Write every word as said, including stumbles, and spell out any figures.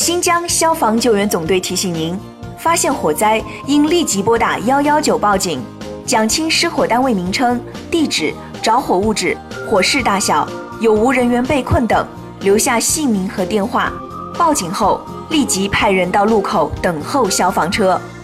新疆消防救援总队提醒您：发现火灾应立即拨打一一九报警，讲清失火单位名称、地址、着火物质、火势大小、有无人员被困等，留下姓名和电话。报警后，立即派人到路口等候消防车。